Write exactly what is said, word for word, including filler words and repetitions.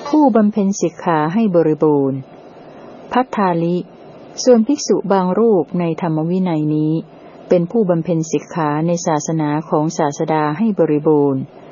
ผู้บำเพ็ญสิกขาให้บริบูรณ์ภัททาลิส่วนภิกษุบางรูปในธรรมวินัยนี้เป็นผู้บำเพ็ญสิกขาในศาสนาของศาสดาให้บริบูรณ์